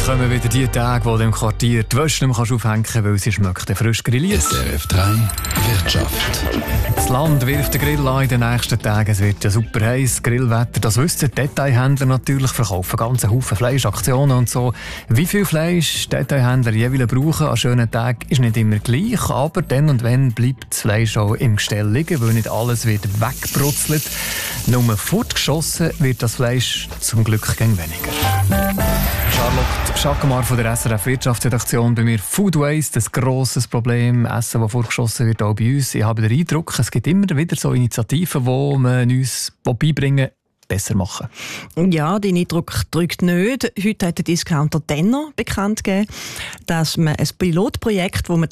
kommen wieder die Tage, wo du im Quartier die Wäsche nicht mehr aufhängen kannst, weil sie schmeckt frisch grilliert. SRF 3 Wirtschaft. Das Land wirft den Grill an in den nächsten Tagen. Es wird ja super heiß, Grillwetter. Das wissen die Detailhändler natürlich, verkaufen ganzen Haufen Fleisch, Aktionen und so. Wie viel Fleisch Detailhändler jeweils brauchen an schönen Tagen, ist nicht immer gleich. Aber dann und wann bleibt das Fleisch auch im Gestell liegen, weil nicht alles wird wegbrutzelt. Nur fortgeschossen wird das Fleisch zum Glück gegen weniger. Charlotte Schackamar von der SRF Wirtschaftsredaktion bei mir. Food Waste, ein grosses Problem. Essen, das fortgeschossen wird, auch bei uns. Ich habe den Eindruck, es gibt immer wieder so Initiativen, die man uns beibringen, besser machen. Ja, den Eindruck drückt nicht. Heute hat der Discounter Denner bekannt gegeben, dass man ein Pilotprojekt, das man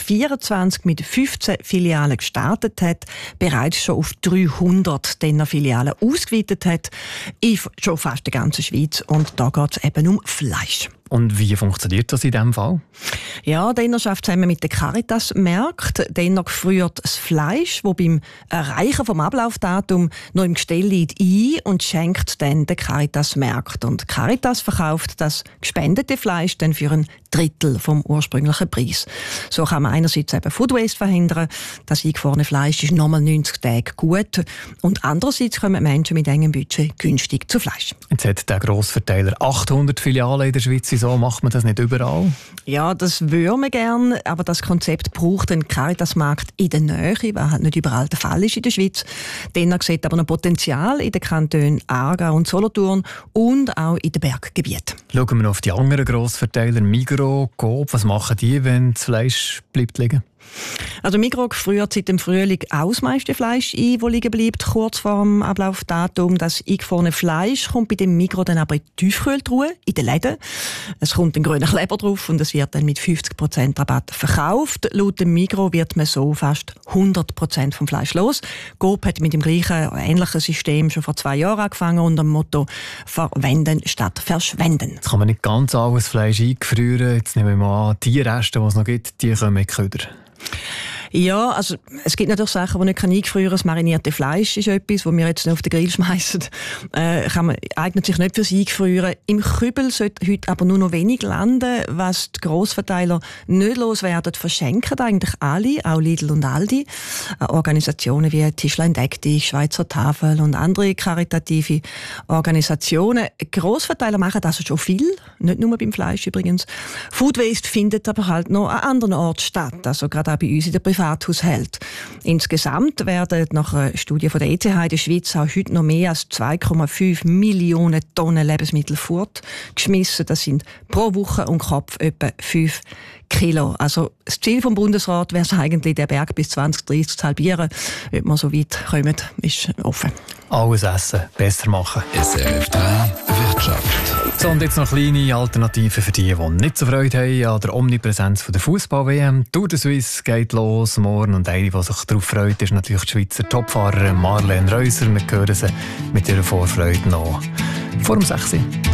2024 mit 15 Filialen gestartet hat, bereits schon auf 300 Denner-Filialen ausgeweitet hat, in schon fast der ganzen Schweiz. Und da geht es eben um Fleisch. Und wie funktioniert das in diesem Fall? Ja, Denner schafft zusammen mit den Caritas-Märkten. Denner gefriert das Fleisch, das beim Erreichen vom Ablaufdatum noch im Gestell liegt, ein und schenkt dann den Caritas-Märkten. Und Caritas verkauft das gespendete Fleisch dann für ein Drittel vom ursprünglichen Preis. So kann man einerseits eben Food Waste verhindern. Das eingefrorene Fleisch ist nochmal 90 Tage gut. Und andererseits kommen Menschen mit engem Budget günstig zu Fleisch. Jetzt hat der Grossverteiler 800 Filialen in der Schweiz. So macht man das nicht überall? Ja, das würde man gerne, aber das Konzept braucht einen Caritas-Markt in der Nähe, was halt nicht überall der Fall ist in der Schweiz. Denner sieht aber noch Potenzial in den Kantonen Aargau und Solothurn und auch in den Berggebieten. Schauen wir noch auf die anderen Grossverteiler, Migros, Coop. Was machen die, wenn das Fleisch bleibt liegen? Also Migros friert seit dem Frühling auch das meiste Fleisch ein, das liegen bleibt, kurz vor dem Ablaufdatum. Das eingefrorene Fleisch kommt bei dem Migros dann aber in die Tiefkühltruhe, in den Läden. Es kommt ein grüner Kleber drauf und es wird dann mit 50% Rabatt verkauft. Laut dem Migros wird man so fast 100% vom Fleisch los. Coop hat mit dem gleichen, ähnlichen System schon vor 2 Jahren angefangen unter dem Motto «Verwenden statt verschwenden». Jetzt kann man nicht ganz alles Fleisch eingefrieren. Jetzt nehmen wir mal an, die Reste, die es noch gibt, die kommen in die Köder. Ja, also es gibt natürlich Sachen, die nicht eingefrieren können. Das marinierte Fleisch ist etwas, das wir jetzt auf den Grill schmeißen. Eignet sich nicht fürs Eingefrieren. Im Kübel sollte heute aber nur noch wenig landen. Was die Grossverteiler nicht loswerden, verschenken eigentlich alle, auch Lidl und Aldi. Organisationen wie Tischlein Deck dich, Schweizer Tafel und andere karitative Organisationen. Grossverteiler machen das schon viel, nicht nur beim Fleisch übrigens. Food Waste findet aber halt noch an anderen Orten statt, also gerade auch bei uns in der Privathaushalt. Insgesamt werden nach einer Studie von der ETH in der Schweiz auch heute noch mehr als 2,5 Millionen Tonnen Lebensmittel fortgeschmissen. Das sind pro Woche und Kopf etwa 5 Kilo. Also das Ziel vom Bundesrat wäre es eigentlich, den Berg bis 2030 zu halbieren. Ob wir so weit kommen, ist offen. Alles essen, besser machen. SRF 3 Wirtschaft. So, und jetzt noch kleine Alternativen für die nicht so Freude haben an der Omnipräsenz der Fußball-WM. Tour de Suisse geht los morgen und eine, die sich darauf freut, ist natürlich die Schweizer Topfahrerin Marlene Reuser. Wir hören sie mit ihrer Vorfreude noch vor dem 6.